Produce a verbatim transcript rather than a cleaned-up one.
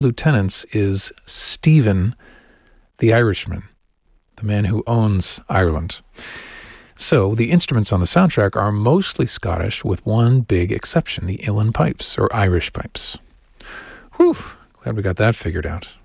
lieutenants is Stephen the Irishman, the man who owns Ireland. So the instruments on the soundtrack are mostly Scottish, with one big exception, the Uilleann pipes, or Irish pipes. Whew, glad we got that figured out.